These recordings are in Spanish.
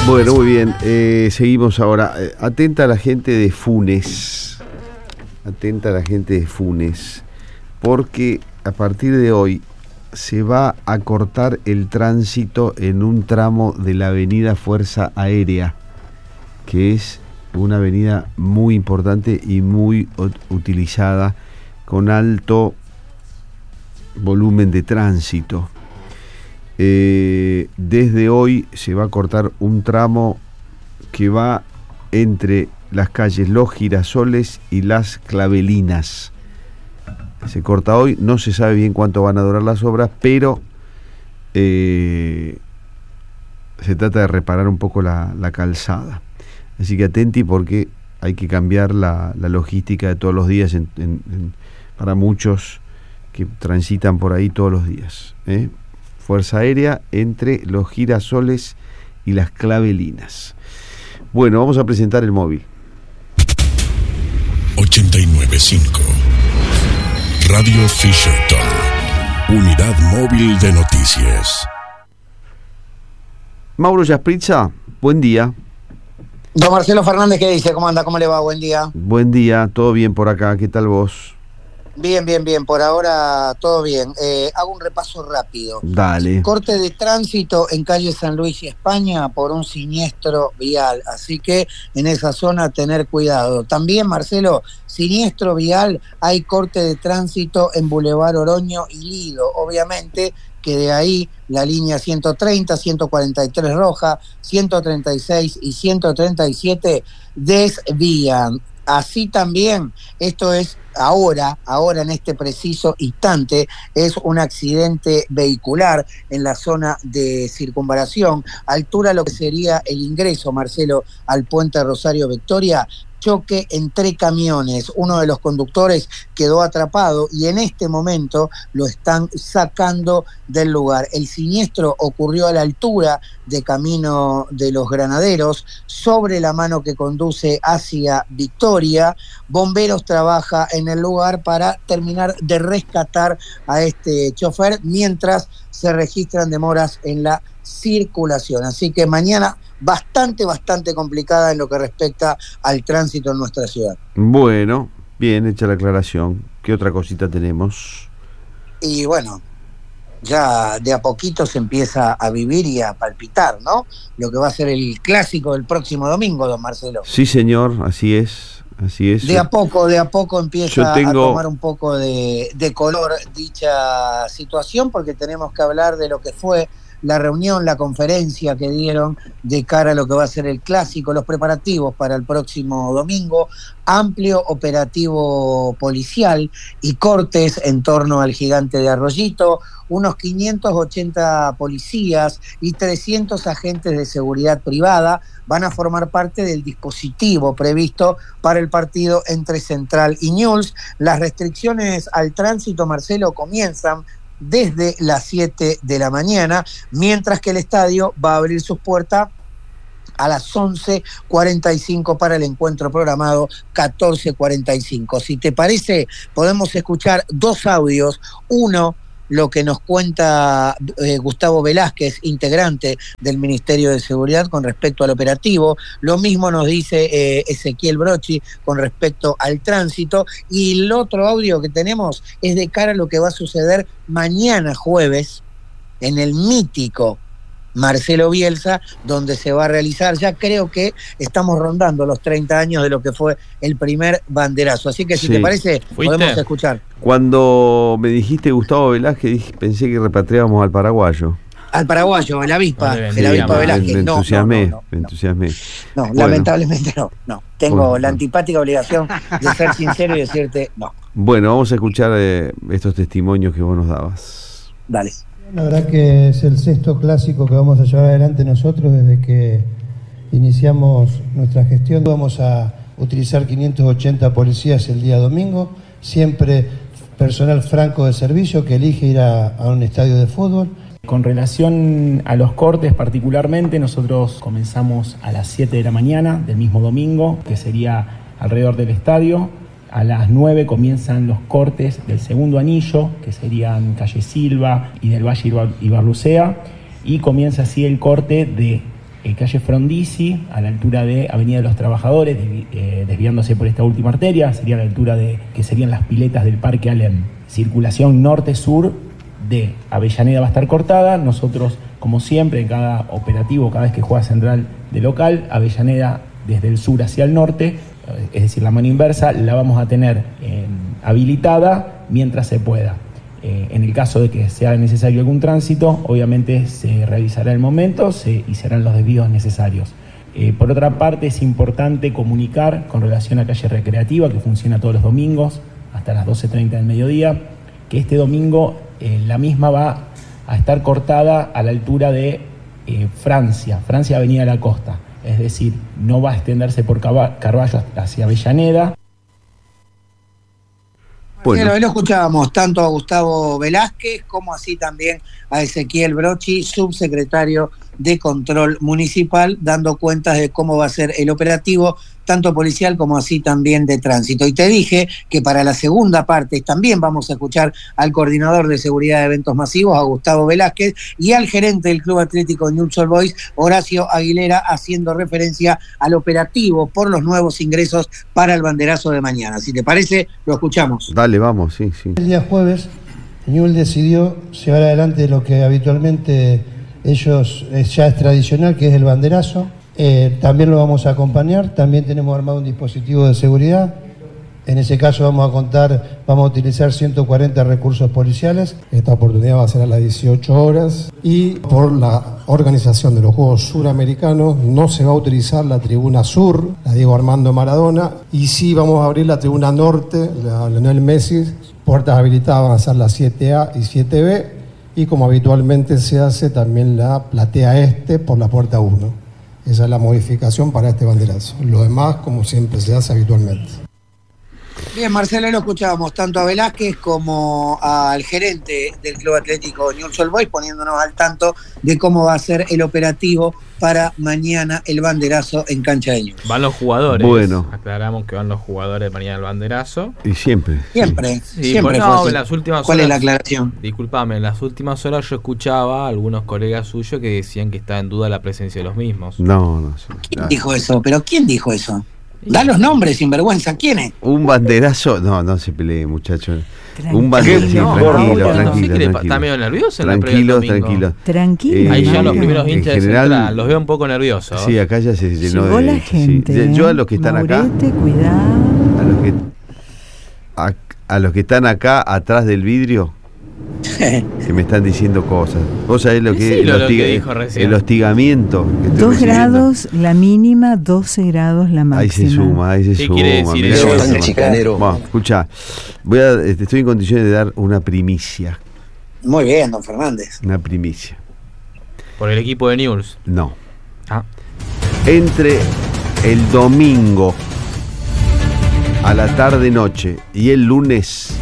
Bueno, muy bien. Seguimos ahora. Atenta a la gente de Funes. Atenta a la gente de Funes. Porque a partir de hoy se va a cortar el tránsito en un tramo de la avenida Fuerza Aérea, que es una avenida muy importante y muy utilizada, con alto volumen de tránsito. Desde hoy se va a cortar un tramo que va entre las calles Los Girasoles y Las Clavelinas. Se corta hoy, no se sabe bien cuánto van a durar las obras, pero se trata de reparar un poco la calzada. Así que atenti, porque hay que cambiar la logística de todos los días para muchos que transitan por ahí todos los días. Fuerza Aérea entre Los Girasoles y Las Clavelinas. Bueno, vamos a presentar el móvil. 89.5 Radio Fisherton, unidad móvil de noticias. Mauro Yaspritza, buen día. Don Marcelo Fernández, ¿qué dice? ¿Cómo anda? ¿Cómo le va? Buen día. Buen día, todo bien por acá, ¿qué tal vos? Bien, por ahora todo bien. Hago un repaso rápido. Dale. Corte de tránsito en calle San Luis y España por un siniestro vial, así que en esa zona tener cuidado. También, Marcelo, siniestro vial, hay corte de tránsito en Boulevard Oroño y Lido. Obviamente que de ahí la línea 130, 143 roja, 136 y 137 desvían. Así también, esto es ahora en este preciso instante, es un accidente vehicular en la zona de circunvalación, altura lo que sería el ingreso, Marcelo, al puente Rosario Victoria. Choque entre camiones, uno de los conductores quedó atrapado y en este momento lo están sacando del lugar. El siniestro ocurrió a la altura de Camino de los Granaderos, sobre la mano que conduce hacia Victoria. Bomberos trabaja en el lugar para terminar de rescatar a este chofer mientras se registran demoras en la circulación. Así que mañana bastante complicada en lo que respecta al tránsito en nuestra ciudad. Bueno, bien hecha la aclaración. ¿Qué otra cosita tenemos? Y bueno, ya de a poquito se empieza a vivir y a palpitar, ¿no? Lo que va a ser el clásico del próximo domingo, don Marcelo. Sí, señor, así es. De a poco empieza a tomar un poco de color dicha situación, porque tenemos que hablar de lo que fue la reunión, la conferencia que dieron de cara a lo que va a ser el clásico, los preparativos para el próximo domingo, amplio operativo policial y cortes en torno al Gigante de Arroyito, unos 580 policías y 300 agentes de seguridad privada van a formar parte del dispositivo previsto para el partido entre Central y Newell's. Las restricciones al tránsito, Marcelo, comienzan desde las 7 de la mañana, mientras que el estadio va a abrir sus puertas a las 11:45 para el encuentro programado 14:45. Si te parece, podemos escuchar dos audios. Uno, lo que nos cuenta Gustavo Velázquez, integrante del Ministerio de Seguridad, con respecto al operativo. Lo mismo nos dice Ezequiel Brochi con respecto al tránsito. Y el otro audio que tenemos es de cara a lo que va a suceder mañana jueves en el mítico Marcelo Bielsa, donde se va a realizar, ya creo que estamos rondando los 30 años de lo que fue el primer banderazo. Así que si te parece, podemos escuchar. Cuando me dijiste Gustavo Velázquez, pensé que repatriábamos al paraguayo. Al paraguayo, el avispa Velázquez. Me entusiasmé. No, bueno. Lamentablemente no. Tengo la antipática obligación de ser sincero y decirte no. Bueno, vamos a escuchar estos testimonios que vos nos dabas. Dale. La verdad que es el sexto clásico que vamos a llevar adelante nosotros desde que iniciamos nuestra gestión. Vamos a utilizar 580 policías el día domingo, siempre personal franco de servicio que elige ir a un estadio de fútbol. Con relación a los cortes particularmente, nosotros comenzamos a las 7 de la mañana del mismo domingo, que sería alrededor del estadio. A las 9 comienzan los cortes del segundo anillo, que serían calle Silva y del Valle Ibarlucea, y comienza así el corte de calle Frondizi, a la altura de Avenida de los Trabajadores, desviándose por esta última arteria, sería a la altura de que serían las piletas del Parque Alem. Circulación norte-sur de Avellaneda va a estar cortada. Nosotros, como siempre, en cada operativo, cada vez que juega Central de local, Avellaneda desde el sur hacia el norte, es decir, la mano inversa, la vamos a tener habilitada mientras se pueda. En el caso de que sea necesario algún tránsito, obviamente se revisará el momento y se harán los desvíos necesarios. Por otra parte, es importante comunicar con relación a calle Recreativa, que funciona todos los domingos hasta las 12:30 del mediodía, que este domingo la misma va a estar cortada a la altura de Francia Avenida La Costa. Es decir, no va a extenderse por Carballo hacia Avellaneda. Bueno, hoy lo escuchábamos tanto a Gustavo Velázquez como así también a Ezequiel Brochi, subsecretario de Control Municipal, dando cuentas de cómo va a ser el operativo, tanto policial como así también de tránsito. Y te dije que para la segunda parte también vamos a escuchar al coordinador de seguridad de eventos masivos, a Gustavo Velázquez, y al gerente del Club Atlético Newell's Old Boys, Horacio Aguilera, haciendo referencia al operativo por los nuevos ingresos para el banderazo de mañana. Si te parece, lo escuchamos. Dale, vamos, sí. El día jueves, Newell's decidió llevar adelante lo que habitualmente ellos ya es tradicional, que es el banderazo. También lo vamos a acompañar, también tenemos armado un dispositivo de seguridad. En ese caso vamos a utilizar 140 recursos policiales. Esta oportunidad va a ser a las 18 horas y por la organización de los Juegos Suramericanos no se va a utilizar la tribuna sur, la Diego Armando Maradona, y sí vamos a abrir la tribuna norte, la Lionel Messi. Puertas habilitadas van a ser las 7A y 7B, y como habitualmente se hace también la platea este por la puerta 1. Esa es la modificación para este banderazo. Lo demás, como siempre se hace habitualmente. Bien, Marcelo, lo escuchábamos tanto a Velázquez como al gerente del Club Atlético Newell's Old Boys, poniéndonos al tanto de cómo va a ser el operativo para mañana el banderazo en cancha de Newell's. Van los jugadores. Bueno. Aclaramos que van los jugadores mañana al banderazo. Y siempre. Siempre. Sí, siempre no, fue así. En las últimas ¿Cuál horas, es la aclaración? Disculpame, en las últimas horas yo escuchaba a algunos colegas suyos que decían que está en duda la presencia de los mismos. No. ¿Quién dijo eso? ¿Pero quién dijo eso? Da los nombres, sinvergüenza. ¿Quién es? Un banderazo. No se pelee, muchachos. Un banderazo. Tranquilo. ¿Está medio nervioso? Tranquilo. Ahí ya los primeros hinchas de Central los veo un poco nerviosos. Sí, acá ya se llenó llegó de la gente. Sí. Yo a los que están Maurete, acá. Cuidado. A los que están acá atrás del vidrio, que me están diciendo cosas. ¿Vos sabés lo que es el hostigamiento? 2 grados la mínima, 12 grados la máxima. Ahí se ¿Qué suma. quiere decir Mirá, eso? tan chicanero. Bueno, escucha, estoy en condiciones de dar una primicia. Muy bien, don Fernández. Una primicia. ¿Por el equipo de Newell's? No. Ah. Entre el domingo a la tarde-noche y el lunes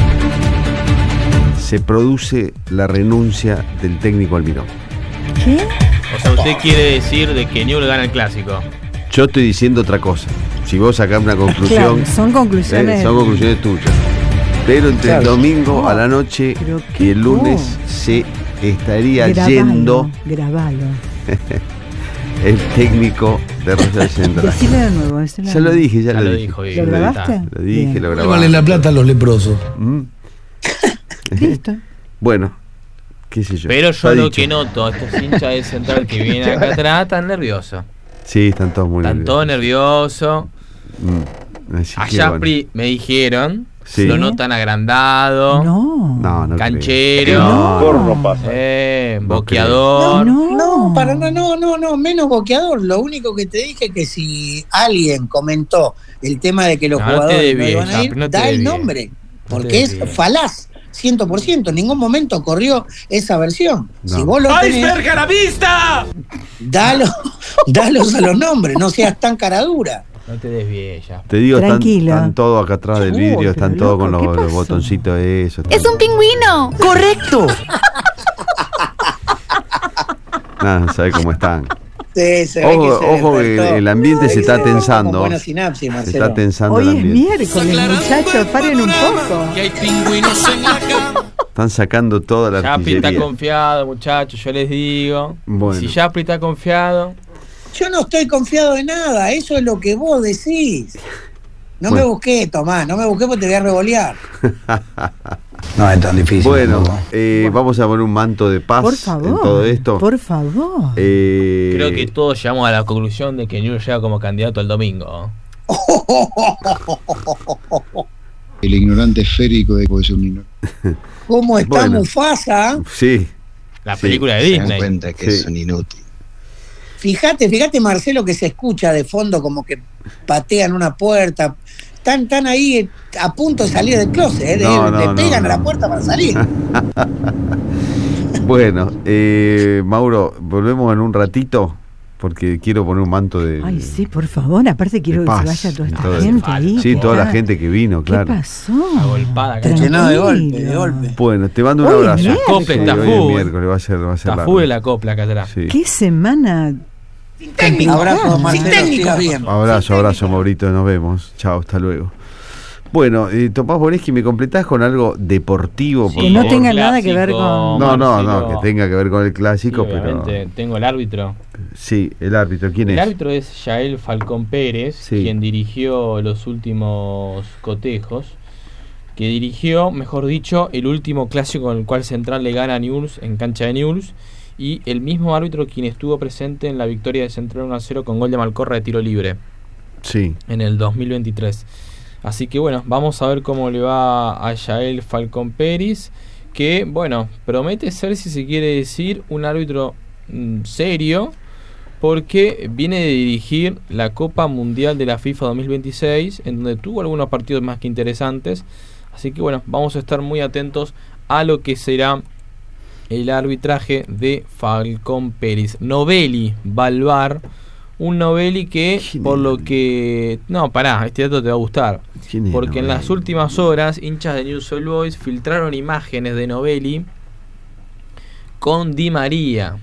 se produce la renuncia del técnico Almirón. ¿Qué? O sea, usted quiere decir de que Newell's gana el clásico. Yo estoy diciendo otra cosa. Si vos sacás una conclusión, claro, son conclusiones tuyas. Pero entre el domingo a la noche y el lunes se estaría yendo Grabalo. el técnico de Rosario Central. Decime de nuevo. Ya lo dije, ya lo dijo. ¿Lo grabaste? Lo dije, lo grabé. Valen la plata los leprosos. Listo. Bueno, qué sé yo. Pero yo lo que noto, estos hinchas de Central que vienen acá atrás están nerviosos. Sí, están todos muy nerviosos. Están todos nerviosos. Allá me dijeron, lo notan agrandado. No, canchero. Boqueador. No, menos boqueador. Lo único que te dije es que si alguien comentó el tema de que los jugadores no iban a ir, da el nombre. Porque es falaz, 100%. En ningún momento corrió esa versión. Si vos lo tenés, ¡iceberg a la vista! Dalos a los nombres, no seas tan caradura. No te desvíes ya. Te digo, están todos acá atrás del vidrio, están todos con los botoncitos de eso. ¡Es un pingüino! ¡Correcto! Nada, sabe cómo están. Sí, ojo que el ambiente se está tensando. Buena sinapsis, Marcelo. Se está tensando hoy el ambiente. Es miércoles, muchachos, paren un poco. Que hay pingüinos en la cama. Están sacando toda la artillería. artillería. Está confiado, muchachos, yo les digo. Bueno. Si Yapri está confiado. Yo no estoy confiado de nada, eso es lo que vos decís. No me busqué, Tomás, no me busqué porque te voy a revolear. No es tan difícil. Bueno, vamos a poner un manto de paz por favor, en todo esto. Por favor. Creo que todos llegamos a la conclusión de que Newell's llega como candidato el domingo. El ignorante esférico puede ser un ignorante. ¿Cómo está Mufasa? Sí. La película de Disney. Se dan cuenta que es un inútil. Fíjate, Marcelo, que se escucha de fondo como que patean una puerta. Están ahí a punto de salir del closet, le pegan a la puerta para salir. Bueno, Mauro, volvemos en un ratito porque quiero poner un manto de... Ay, sí, por favor, aparte quiero que se vaya toda esta gente ahí. Sí, toda la gente que vino, claro. ¿Qué pasó? Agolpada, llenado de golpe. Bueno, te mando un abrazo. La copla está full. Miércoles va a ser está full la copla acá atrás. Sí. ¿Qué semana? Sin técnico. Abrazo, Marcelo, siga bien. Abrazo, Maurito, nos vemos. Chao, hasta luego. Bueno, Tomás Boneski, ¿me completás con algo deportivo? Que no tenga nada que ver con... No, que tenga que ver con el clásico, sí, pero... Tengo el árbitro. Sí, el árbitro, ¿quién es? El árbitro es Yael Falcón Pérez, quien dirigió los últimos cotejos, que dirigió, mejor dicho, el último clásico en el cual Central le gana a Newell's en cancha de Newell's, y el mismo árbitro quien estuvo presente en la victoria de Central 1-0 con gol de Malcorra de tiro libre. Sí. En el 2023. Así que bueno, vamos a ver cómo le va a Yael Falcón Pérez, que bueno, promete ser, si se quiere decir, un árbitro serio, porque viene de dirigir la Copa Mundial de la FIFA 2026, en donde tuvo algunos partidos más que interesantes. Así que bueno, vamos a estar muy atentos a lo que será el arbitraje de Falcón Pérez. Novelli Balvar, un Novelli que, por lo que... No, pará, este dato te va a gustar. Porque en las últimas horas, hinchas de Newell's Old Boys filtraron imágenes de Novelli con Di María.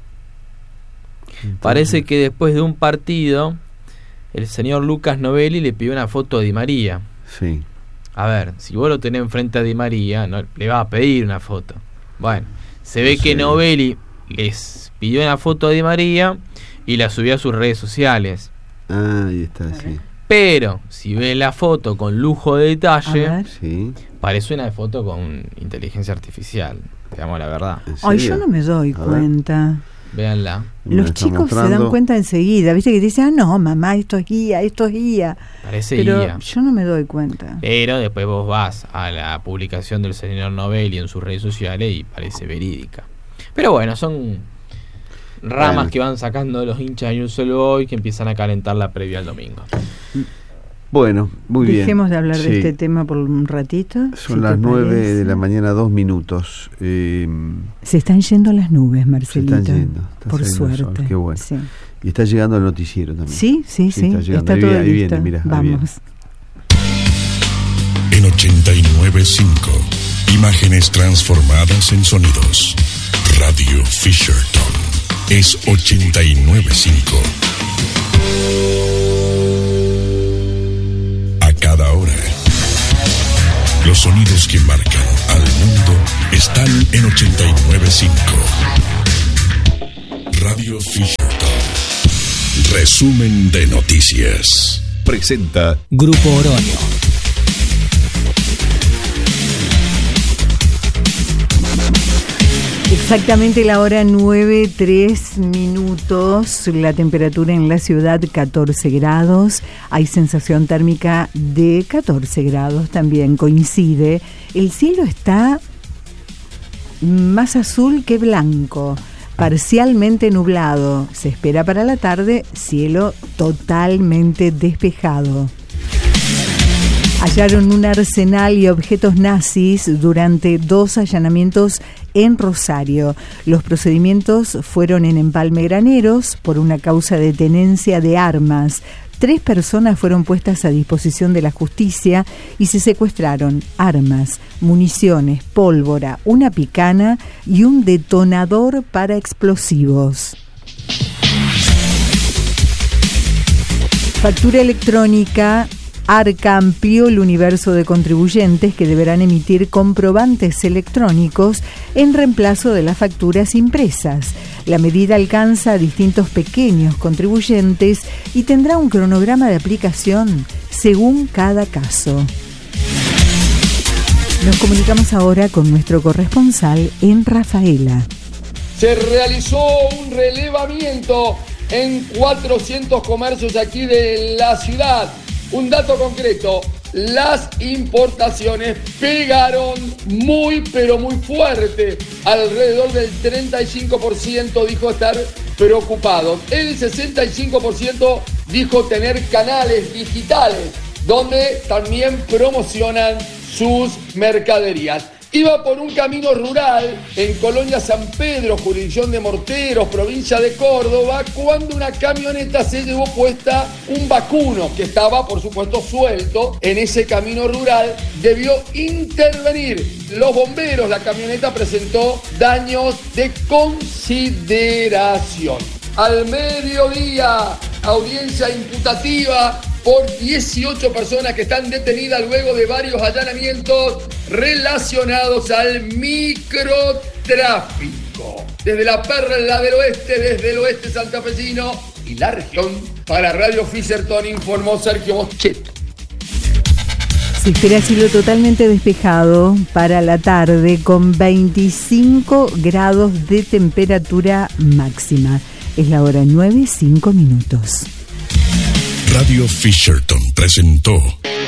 Parece que después de un partido, el señor Lucas Novelli le pidió una foto a Di María. Sí. A ver, si vos lo tenés enfrente a Di María, no le vas a pedir una foto. Bueno, se ve que Novelli les pidió una foto a Di María y la subió a sus redes sociales. Ahí está, sí. Pero si ves la foto con lujo de detalle, parece una foto con inteligencia artificial, digamos la verdad. Ay, yo no me doy cuenta. Véanla. Los chicos se dan cuenta enseguida, viste que dicen, no, mamá, esto es guía. Parece pero guía. Yo no me doy cuenta. Pero después vos vas a la publicación del señor Novelli en sus redes sociales y parece verídica. Pero bueno, son ramas que van sacando los hinchas de Newell's Old Boys que empiezan a calentar la previa al domingo. Bueno, muy bien. Dejemos de hablar de este tema por un ratito. Son las 9 de la mañana, 2 minutos. Se están yendo las nubes, Marcelito. Se están yendo. Por suerte. Qué bueno. Sí. Y está llegando el noticiero también. Sí. Está todo ahí listo. Viene, mira, vamos. En 89.5, imágenes transformadas en sonidos. Radio Fisherton es 89.5. Cada hora. Los sonidos que marcan al mundo están en 89.5. Radio Fisherton. Resumen de noticias. Presenta Grupo Oroño. Exactamente la hora 9:03, la temperatura en la ciudad 14 grados, hay sensación térmica de 14 grados también, coincide, el cielo está más azul que blanco, parcialmente nublado, se espera para la tarde cielo totalmente despejado. Hallaron un arsenal y objetos nazis durante 2 allanamientos en Rosario. Los procedimientos fueron en Empalme Graneros por una causa de tenencia de armas. 3 personas fueron puestas a disposición de la justicia y se secuestraron armas, municiones, pólvora, una picana y un detonador para explosivos. Factura electrónica. Arca amplió el universo de contribuyentes que deberán emitir comprobantes electrónicos en reemplazo de las facturas impresas. La medida alcanza a distintos pequeños contribuyentes y tendrá un cronograma de aplicación según cada caso. Nos comunicamos ahora con nuestro corresponsal en Rafaela. Se realizó un relevamiento en 400 comercios aquí de la ciudad. Un dato concreto, las importaciones pegaron muy pero muy fuerte. Alrededor del 35% dijo estar preocupados. El 65% dijo tener canales digitales donde también promocionan sus mercaderías. Iba por un camino rural en Colonia San Pedro, jurisdicción de Morteros, provincia de Córdoba, cuando una camioneta se llevó puesta un vacuno que estaba, por supuesto, suelto en ese camino rural. Debió intervenir los bomberos. La camioneta presentó daños de consideración. Al mediodía, audiencia imputativa por 18 personas que están detenidas luego de varios allanamientos relacionados al microtráfico. Desde la Perla del Oeste, desde el oeste santafesino y la región, para Radio Fisherton informó Sergio Boschetto. Se espera cielo totalmente despejado para la tarde con 25 grados de temperatura máxima. Es la hora 9:05. Radio Fisherton presentó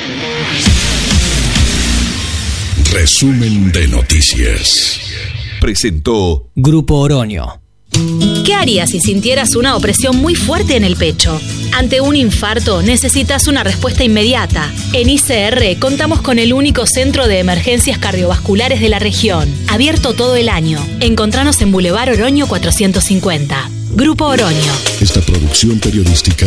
Resumen de Noticias. Presentó Grupo Oroño. ¿Qué harías si sintieras una opresión muy fuerte en el pecho? Ante un infarto necesitas una respuesta inmediata. En ICR contamos con el único centro de emergencias cardiovasculares de la región, abierto todo el año. Encontranos en Boulevard Oroño 450. Grupo Oroño. Esta producción periodística